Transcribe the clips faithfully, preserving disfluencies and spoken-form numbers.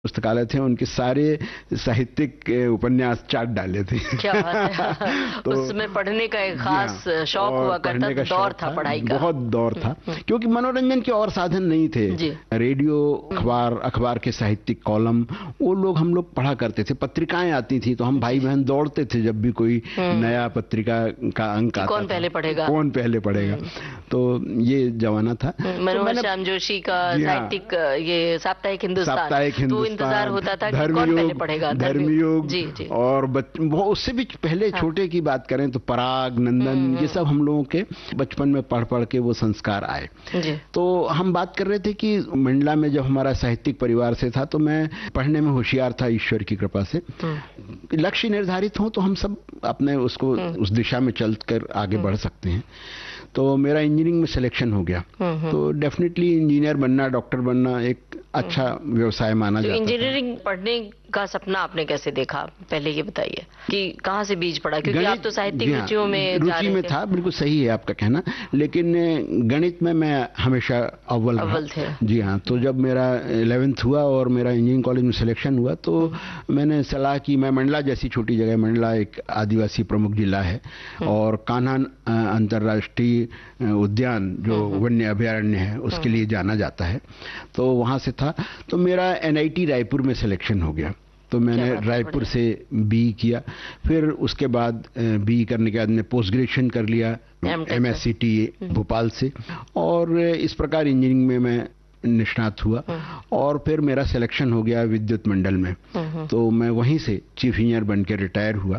पुस्तकालय थे, उनके सारे साहित्यिक उपन्यास चाट डाले थे। क्या बात है। तो उसमें पढ़ने का एक खास शौक हुआ करता था, दौर था पढ़ाई का, बहुत दौर था, क्योंकि मनोरंजन के और साधन नहीं थे। रेडियो, अखबार, अखबार के साहित्यिक कॉलम, वो लोग हम लोग पढ़ा करते थे। पत्रिकाएं आती थी तो हम भाई बहन दौड़ते थे जब भी कोई नया पत्रिका का अंक आता कौन पहले पढ़ेगा, कौन पहले पढ़ेगा। तो ये जमाना था। मनोहर श्याम जोशी का साहित्यिक ये साप्ताहिक हिंदुस्तान, साप्ताहिक हिंदुस्तान, इंतजार होता था कि कौन पहले पढ़ेगा। धर्मयुग जी, जी। और वो उससे भी पहले हाँ। छोटे की बात करें तो पराग, नंदन, ये सब हम लोगों के बचपन में पढ़ पढ़ के वो संस्कार आए जी। तो हम बात कर रहे थे कि मंडला में जब हमारा साहित्यिक परिवार से था तो मैं पढ़ने में होशियार था ईश्वर की कृपा से। लक्ष्य निर्धारित हो तो हम सब अपने उसको उस दिशा में चल कर आगे बढ़ सकते हैं। तो मेरा इंजीनियरिंग में सिलेक्शन हो गया, तो डेफिनेटली इंजीनियर बनना, डॉक्टर बनना एक अच्छा व्यवसाय माना जाता है। इंजीनियरिंग पढ़ने का सपना आपने कैसे देखा, पहले ये बताइए कि कहाँ से बीज पड़ा, क्योंकि आप तो साहित्यिक रुचियों में रुचि में था। बिल्कुल सही है आपका कहना, लेकिन गणित में मैं हमेशा अव्वल अव्वल थे। जी हाँ। तो जब मेरा इलेवेंथ हुआ और मेरा इंजीनियरिंग कॉलेज में सिलेक्शन हुआ तो मैंने सलाह की, मैं मंडला जैसी छोटी जगह, मंडला एक आदिवासी प्रमुख जिला है और कान्हा अंतर्राष्ट्रीय उद्यान जो वन्य अभयारण्य है उसके लिए जाना जाता है, तो वहां से था। तो मेरा एन आई टी रायपुर में सिलेक्शन हो गया, तो मैंने रायपुर से बी किया। फिर उसके बाद बी करने के बाद मैंने पोस्ट ग्रेजुएशन कर लिया M S C T Bhopal से, और इस प्रकार इंजीनियरिंग में मैं निष्णात हुआ। और फिर मेरा सिलेक्शन हो गया विद्युत मंडल में, तो मैं वहीं से चीफ इंजीनियर बन के रिटायर हुआ।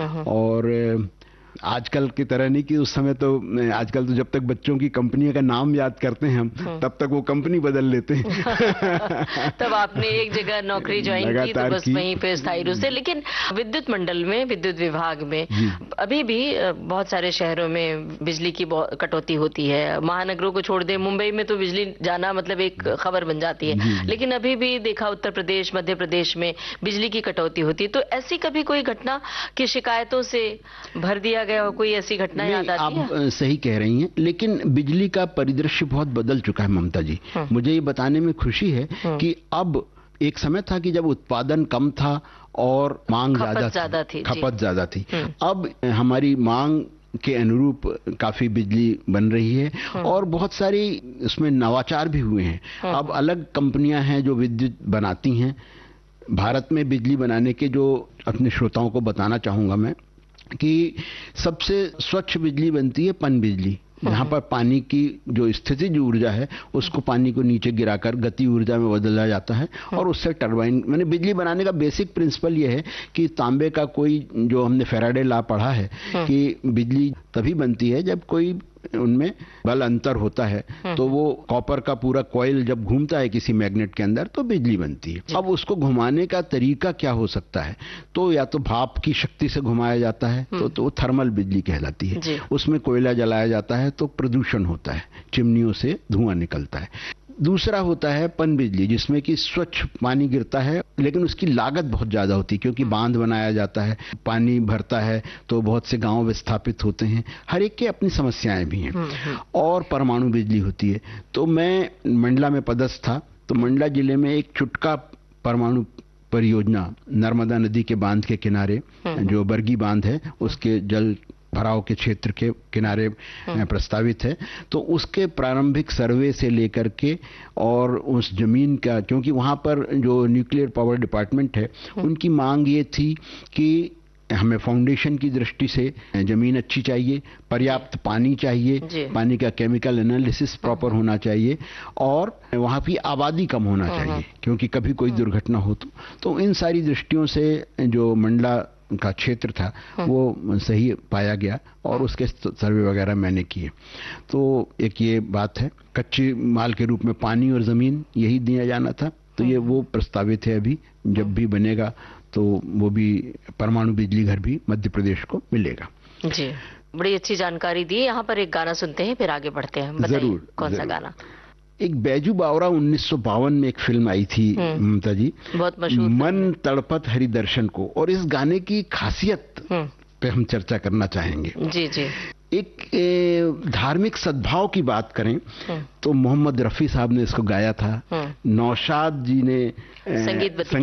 और आजकल की तरह नहीं कि उस समय तो, आजकल तो जब तक बच्चों की कंपनियों का नाम याद करते हैं हम तब तक वो कंपनी बदल लेते हैं। तब आपने एक जगह नौकरी ज्वाइन की तो बस वहीं पे स्थायी रूप से। लेकिन विद्युत मंडल में, विद्युत विभाग में अभी भी बहुत सारे शहरों में बिजली की कटौती होती है। महानगरों को छोड़ दे, मुंबई में तो बिजली जाना मतलब एक खबर बन जाती है, लेकिन अभी भी देखा उत्तर प्रदेश, मध्य प्रदेश में बिजली की कटौती होती है। तो ऐसी कभी कोई घटना की शिकायतों से भर दिया गया हो, कोई ऐसी घटना याद आती है? आप सही कह रही हैं, लेकिन बिजली का परिदृश्य बहुत बदल चुका है ममता जी। मुझे ये बताने में खुशी है कि अब एक समय था कि जब उत्पादन कम था और मांग ज्यादा थी, खपत ज्यादा थी। अब हमारी मांग के अनुरूप काफी बिजली बन रही है और बहुत सारी इसमें नवाचार भी हुए हैं। अब अलग कंपनियां हैं जो विद्युत बनाती हैं। भारत में बिजली बनाने के, जो अपने श्रोताओं को बताना चाहूंगा मैं, कि सबसे स्वच्छ बिजली बनती है पन बिजली, जहां पर पानी की जो स्थितिज ऊर्जा है उसको पानी को नीचे गिराकर गति ऊर्जा में बदला जाता है और उससे टरबाइन, मैंने बिजली बनाने का बेसिक प्रिंसिपल यह है कि तांबे का कोई, जो हमने फैराडे लॉ पढ़ा है कि बिजली तभी बनती है जब कोई उनमें बल अंतर होता है, तो वो कॉपर का पूरा कॉइल जब घूमता है किसी मैग्नेट के अंदर तो बिजली बनती है। अब उसको घुमाने का तरीका क्या हो सकता है, तो या तो भाप की शक्ति से घुमाया जाता है तो तो थर्मल बिजली कहलाती है। उसमें कोयला जलाया जाता है तो प्रदूषण होता है, चिमनियों से धुआं निकलता है। दूसरा होता है पन बिजली, जिसमें कि स्वच्छ पानी गिरता है, लेकिन उसकी लागत बहुत ज्यादा होती है क्योंकि बांध बनाया जाता है, पानी भरता है तो बहुत से गांव विस्थापित होते हैं, हर एक के अपनी समस्याएं भी हैं। और परमाणु बिजली होती है। तो मैं मंडला में पदस्थ था, तो मंडला जिले में एक चुटका परमाणु परियोजना नर्मदा नदी के बांध के किनारे, जो बरगी बांध है उसके जल भराव के क्षेत्र के किनारे प्रस्तावित है। तो उसके प्रारंभिक सर्वे से लेकर के और उस जमीन का, क्योंकि वहां पर जो न्यूक्लियर पावर डिपार्टमेंट है उनकी मांग ये थी कि हमें फाउंडेशन की दृष्टि से जमीन अच्छी चाहिए, पर्याप्त पानी चाहिए, पानी का केमिकल एनालिसिस प्रॉपर होना चाहिए और वहां की आबादी कम होना चाहिए क्योंकि कभी कोई दुर्घटना हो तो, तो इन सारी दृष्टियों से जो मंडला का क्षेत्र था वो सही पाया गया और उसके सर्वे वगैरह मैंने किए। तो एक ये बात है, कच्चे माल के रूप में पानी और जमीन यही दिया जाना था, तो ये वो प्रस्तावित है। अभी जब भी बनेगा तो वो भी परमाणु बिजली घर भी मध्य प्रदेश को मिलेगा। जी, बड़ी अच्छी जानकारी दी। यहाँ पर एक गाना सुनते हैं फिर आगे बढ़ते हैं। जरूर, कौन सा गाना? एक बैजू बावरा उन्नीस सौ बावन में एक फिल्म आई थी ममता जी, बहुत मशहूर, मन तड़पत हरि दर्शन को, और इस गाने की खासियत पे हम चर्चा करना चाहेंगे। जी जी। एक धार्मिक सद्भाव की बात करें तो मोहम्मद रफी साहब ने इसको गाया था, नौशाद जी ने संगीत